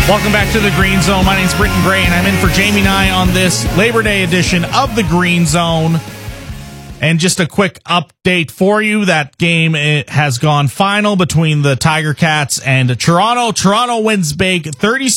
Welcome back to the Green Zone. My name's Britton Gray, and I'm in for Jamie Nye on this Labor Day edition of the Green Zone. And just a quick update for you. That game has gone final between the Tiger Cats and Toronto. Toronto wins big,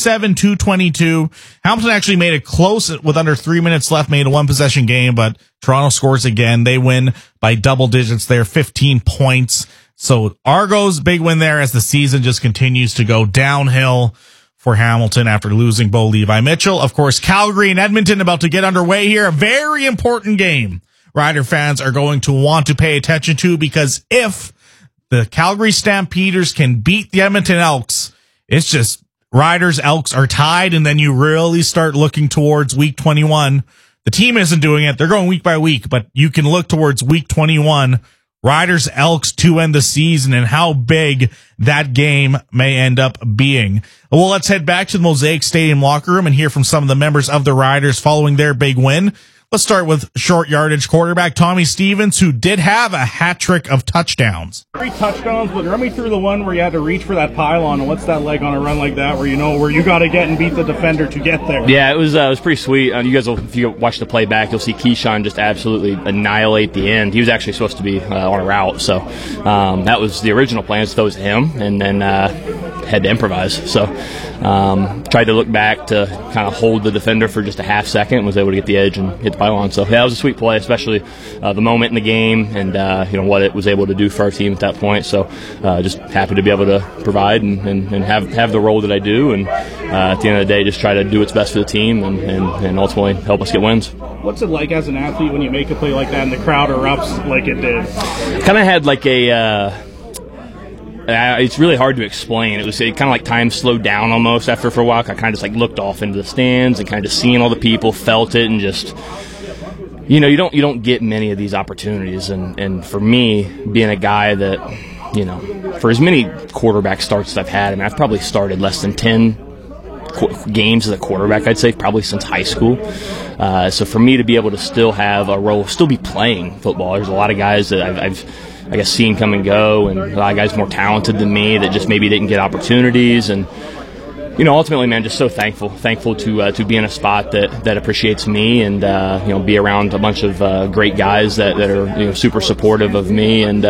37-22. Hamilton actually made it close with under 3 minutes left, made a one-possession game, but Toronto scores again. They win by double digits there, 15 points. So Argos, big win there as the season just continues to go downhill for Hamilton after losing Bo Levi Mitchell. Of course, Calgary and Edmonton about to get underway here. A very important game Rider fans are going to want to pay attention to, because if the Calgary Stampeders can beat the Edmonton Elks, it's just Riders, Elks are tied, and then you really start looking towards week 21. The team isn't doing it. They're going week by week, but you can look towards week 21. Riders, Elks to end the season, and how big that game may end up being. Well, let's head back to the Mosaic Stadium locker room and hear from some of the members of the Riders following their big win. Let's start with short yardage quarterback Tommy Stevens, who did have a hat trick of touchdowns. 3 touchdowns, but run me through the one where you had to reach for that pylon. What's that like on a run like that, where you know where you got to get and beat the defender to get there? Yeah, it was pretty sweet. You guys will, if you watch the playback, you'll see Keyshawn just absolutely annihilate the end. He was actually supposed to be on a route, so that was the original plan, so that was him, and then had to improvise. So tried to look back to kind of hold the defender for just a half second, was able to get the edge and hit the pylon. So yeah, it was a sweet play, especially the moment in the game and what it was able to do for our team at that point. So just happy to be able to provide and have the role that I do, and at the end of the day just try to do what's best for the team and ultimately help us get wins. What's it like as an athlete when you make a play like that and the crowd erupts like it did? Kind of had like a it's really hard to explain. It was kind of like time slowed down almost after for a while. I kind of just like looked off into the stands and kind of seeing all the people, felt it, and just you don't get many of these opportunities. And for me, being a guy that for as many quarterback starts as I've had, I mean, I've probably started less than 10 games as a quarterback, I'd say, probably since high school. So for me to be able to still have a role, still be playing football, there's a lot of guys that I've I guess seen come and go, and a lot of guys more talented than me that just maybe didn't get opportunities. And ultimately, man, just so thankful to be in a spot that appreciates me, and be around a bunch of great guys that are super supportive of me, and